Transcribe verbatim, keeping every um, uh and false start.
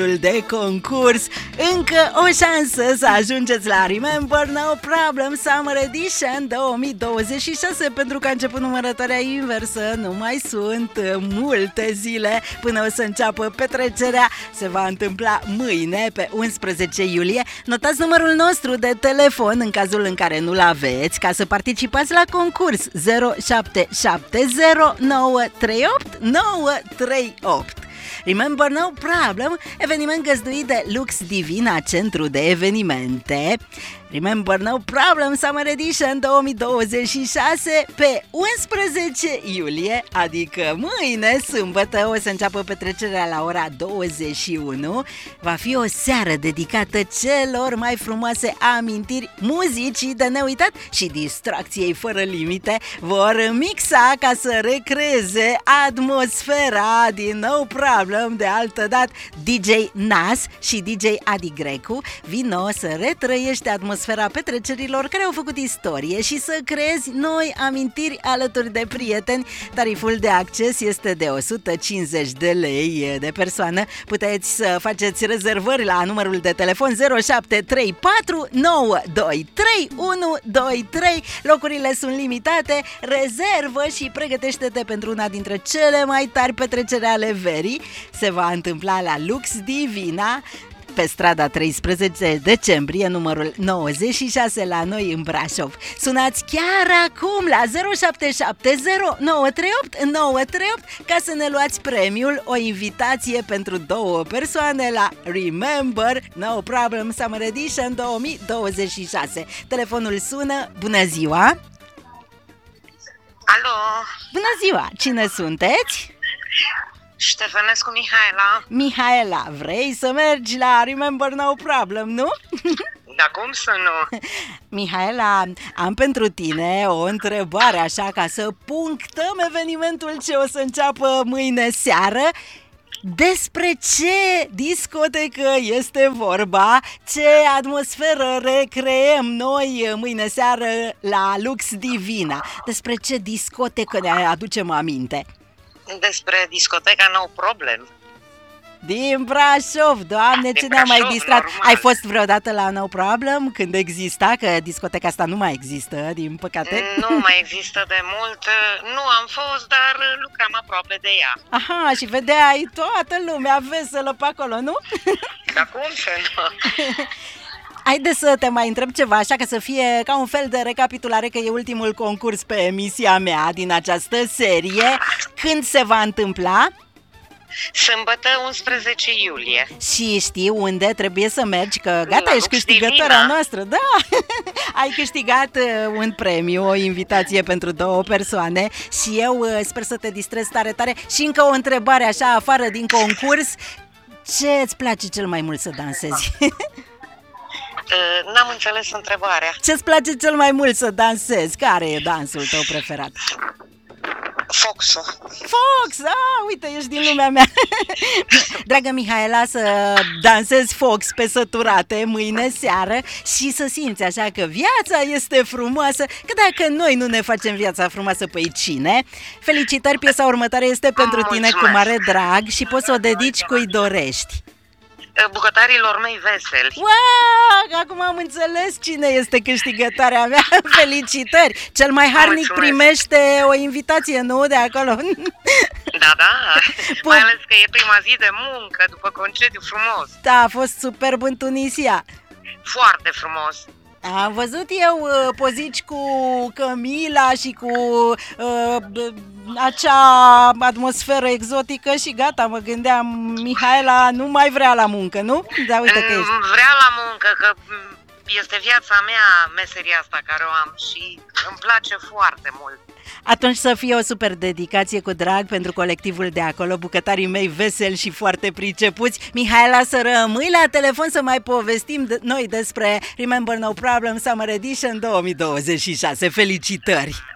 de concurs. Încă o șansă să ajungeți la Remember No Problem Summer Edition două mii douăzeci și șase, pentru că a început numărătoarea inversă. Nu mai sunt multe zile până o să înceapă petrecerea. Se va întâmpla mâine, pe unsprezece iulie. Notați numărul nostru de telefon în cazul în care nu-l aveți, ca să participați la concurs: zero șapte șapte zero nouă trei opt nouă trei opt. Remember No Problem, eveniment găzduit de Lux Divina, centru de evenimente. Remember No Problem Summer Edition două mii douăzeci și șase, pe unsprezece iulie, adică mâine, sâmbătă, o să înceapă petrecerea la ora douăzeci și unu. Va fi o seară dedicată celor mai frumoase amintiri, muzicii de neuitat și distracției fără limite. Vor mixa ca să recreeze atmosfera din No Problem. De altă dată, D J Nas și D J Adi Grecu vino să retrăiești atmosfera petrecerilor care au făcut istorie și să creezi noi amintiri alături de prieteni. Tariful de acces este de o sută cincizeci de lei de persoană. Puteți să faceți rezervări la numărul de telefon zero șapte trei patru nouă doi trei unu doi trei. Locurile sunt limitate. Rezervă și pregătește-te pentru una dintre cele mai tari petreceri ale verii. Se va întâmpla la Lux Divina, pe strada treisprezece decembrie, numărul nouăzeci și șase, la noi în Brașov. Sunați chiar acum la zero șapte șapte zero nouă trei opt nouă trei opt ca să ne luați premiul, o invitație pentru două persoane la Remember No Problem Summer Edition două mii douăzeci și șase. Telefonul sună. Bună ziua! Alo! Bună ziua! Cine sunteți? Ștefănescu Mihaela. Mihaela, vrei să mergi la Remember No Problem, nu? Da, cum să nu? Mihaela, am pentru tine o întrebare, așa, ca să punctăm evenimentul ce o să înceapă mâine seară. Despre ce discotecă este vorba? Ce atmosferă recreăm noi mâine seară la Lux Divina? Despre ce discotecă ne aducem aminte? Despre discoteca No Problem din Brașov. Doamne, din ce ne-am mai distrat. Normal. Ai fost vreodată la No Problem când exista? Că discoteca asta nu mai există, din păcate. Nu mai există de mult. Nu am fost, dar lucram aproape de ea. Aha, și vedeai toată lumea veselă pe acolo, nu? Da, cum să nu? Haide să te mai întreb ceva, așa, că să fie ca un fel de recapitulare, că e ultimul concurs pe emisia mea din această serie. Când se va întâmpla? Sâmbătă, unsprezece iulie. Și știi unde trebuie să mergi? Că gata, La ești Lux câștigătoarea Divina. noastră. Da, ai câștigat uh, un premiu, o invitație pentru două persoane. Și eu uh, sper să te distrezi tare, tare. Și încă o întrebare, așa, afară din concurs: ce îți place cel mai mult să dansezi? N-am înțeles întrebarea. Ce-ți place cel mai mult să dansezi? Care e dansul tău preferat? Fox-ul. Fox! Ah, uite, ești din lumea mea. Dragă Mihaela, să dansezi Fox pe săturate mâine seară și să simți așa că viața este frumoasă, că dacă noi nu ne facem viața frumoasă, păi cine? Felicitări, piesa următoare este pentru tine cu mare drag și poți să o dedici cui dorești. Bucătarilor mei veseli. Wow! Acum am înțeles cine este câștigătoarea mea. Felicitări! Cel mai harnic Mulțumesc. Primește o invitație, nu? De acolo. Da, da. Mai ales că e prima zi de muncă după concediu frumos. Da, a fost superb în Tunisia. Foarte frumos. Am văzut eu uh, pozici cu Camila și cu uh, acea atmosferă exotică și gata, mă gândeam, Mihaela nu mai vrea la muncă, nu? Da, uite că ești. Vrea la muncă, că este viața mea, meseria asta care o am și îmi place foarte mult. Atunci să fie o super dedicație cu drag pentru colectivul de acolo, bucătarii mei veseli și foarte pricepuți. Mihaela, să rămâi la telefon să mai povestim de- noi despre Remember No Problem Summer Edition două mii douăzeci și șase. Felicitări!